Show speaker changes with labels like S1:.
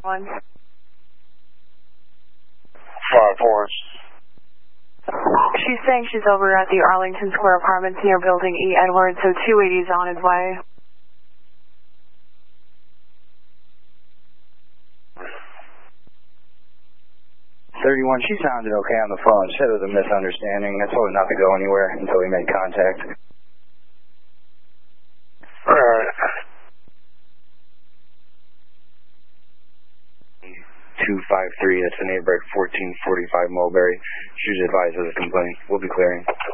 S1: One.
S2: 5-4.
S1: She's saying she's over at the Arlington Square Apartments near Building E. Edwards, so 280's on his way.
S3: She sounded okay on the phone. She said it was a misunderstanding. I told her not to go anywhere until we made contact.
S2: Alright.
S3: 253, that's the neighborhood 1445 Mulberry. She was advised of the complaint. We'll be clearing.